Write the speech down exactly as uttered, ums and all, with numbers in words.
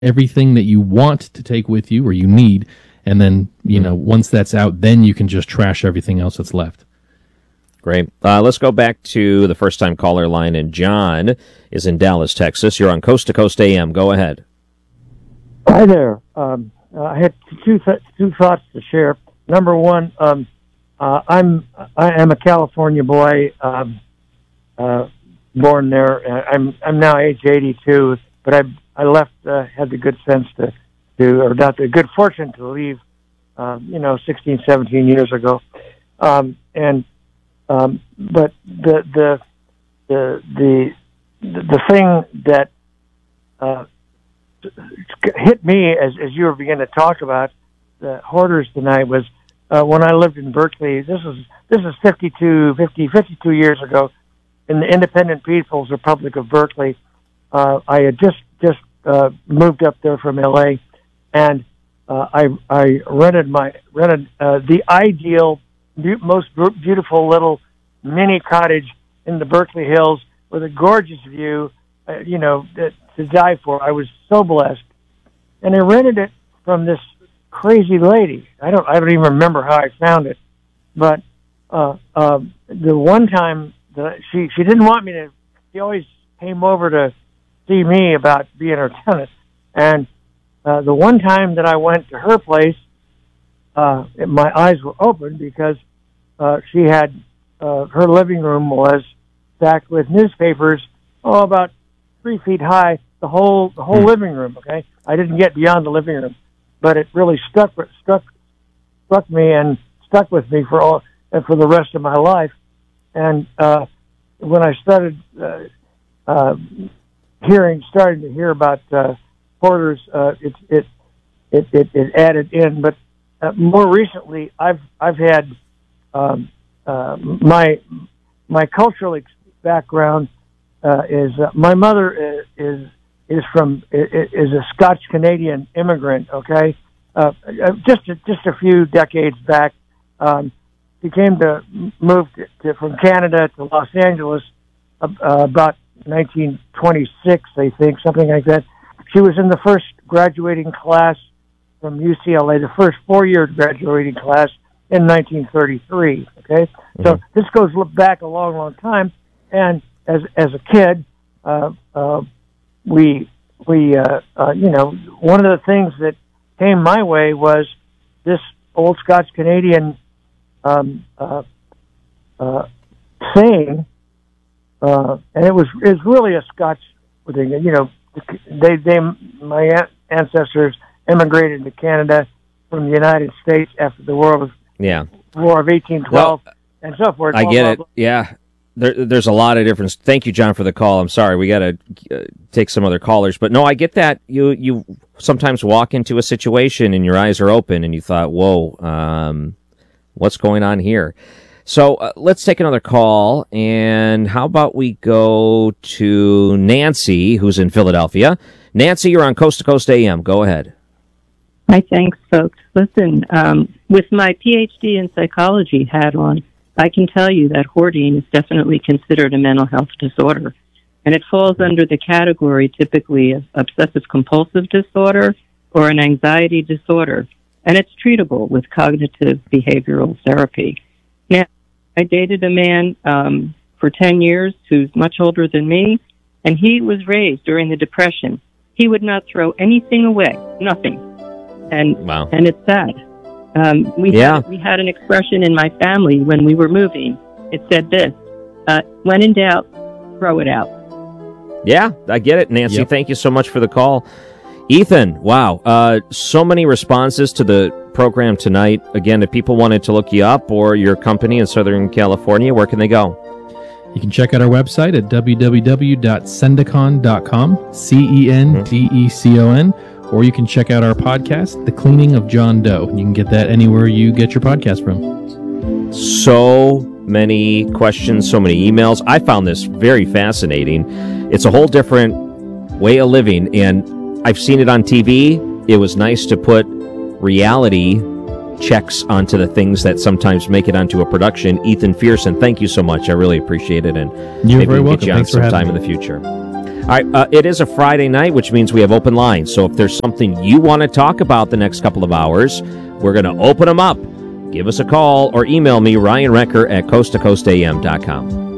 everything that you want to take with you or you need. And then, you know, once that's out, then you can just trash everything else that's left. Great. Uh, let's go back to the first-time caller line, and John is in Dallas, Texas. You're on Coast to Coast A M. Go ahead. Hi there. Um, I had two th- two thoughts to share. Number one, um, uh, I'm I am a California boy, um, uh, born there. I'm I'm now age eighty-two, but I I left uh, had the good sense to to or not the good fortune to leave, um, you know, sixteen, seventeen years ago, um, and. Um, but the the the the the thing that uh, hit me as as you were beginning to talk about the hoarders tonight was uh, when I lived in Berkeley. This is this is fifty-two, fifty, fifty-two years ago in the Independent People's Republic of Berkeley. Uh, I had just just uh, moved up there from L A, and uh, I I rented my rented uh, the ideal. Most beautiful little mini cottage in the Berkeley Hills with a gorgeous view, uh, you know, to, to die for. I was so blessed, and I rented it from this crazy lady. I don't, I don't even remember how I found it, but uh, uh, the one time that she she didn't want me to. She always came over to see me about being her tenant, and uh, the one time that I went to her place. Uh, my eyes were open because uh, she had uh, her living room was stacked with newspapers, oh, about three feet high. The whole the whole mm. living room. Okay, I didn't get beyond the living room, but it really stuck struck struck me and stuck with me for all for the rest of my life. And uh, when I started uh, uh, hearing, starting to hear about uh, hoarders, uh, it, it it it it added in, but. Uh, more recently, I've I've had um, uh, my my cultural ex- background uh, is uh, my mother is is from is a Scotch Canadian immigrant. Okay, uh, just a, just a few decades back, um, she came to move to, to, from Canada to Los Angeles uh, about nineteen twenty-six, I think, something like that. She was in the first graduating class from U C L A, the first four-year graduating class in nineteen thirty-three, okay? Mm-hmm. So this goes back a long, long time, and as as a kid, uh, uh, we, we uh, uh, you know, one of the things that came my way was this old Scotch Canadian um, uh, uh, saying, uh, and it was, it was really a Scotch thing, you know, they, they, my ancestors immigrated to Canada from the United States after the War of yeah. War of eighteen twelve well, and so forth. I blah, get blah, it. Blah. Yeah, there, there's a lot of difference. Thank you, John, for the call. I'm sorry, we got to uh, take some other callers, but no, I get that. You you sometimes walk into a situation and your eyes are open, and you thought, "Whoa, um, what's going on here?" So uh, let's take another call, and how about we go to Nancy, who's in Philadelphia. Nancy, you're on Coast to Coast A M. Go ahead. Hi, thanks, folks. Listen, um, with my P H D in psychology hat on, I can tell you that hoarding is definitely considered a mental health disorder, and it falls under the category typically of obsessive-compulsive disorder or an anxiety disorder, and it's treatable with cognitive behavioral therapy. Now, I dated a man um, for ten years who's much older than me, and he was raised during the Depression. He would not throw anything away, nothing. And wow. and it's sad. Um, we yeah. had, we had an expression in my family when we were moving. It said this: uh, "When in doubt, throw it out." Yeah, I get it, Nancy. Yep. Thank you so much for the call, Ethan. Wow, uh, so many responses to the program tonight. Again, if people wanted to look you up or your company in Southern California, where can they go? You can check out our website at w w w dot cendicon dot com, C E N D E C O N. Or you can check out our podcast, The Cleaning of John Doe. You can get that anywhere you get your podcast from. So many questions, so many emails. I found this very fascinating. It's a whole different way of living, and I've seen it on T V. It was nice to put reality checks onto the things that sometimes make it onto a production. Ethan Fearson, thank you so much. I really appreciate it, and You're maybe very we'll welcome. get you on Thanks for sometime having in me. the future. All right, uh, it is a Friday night, which means we have open lines. So if there's something you want to talk about the next couple of hours, we're going to open them up. Give us a call or email me, Ryan Recker at coast to coast a m dot com.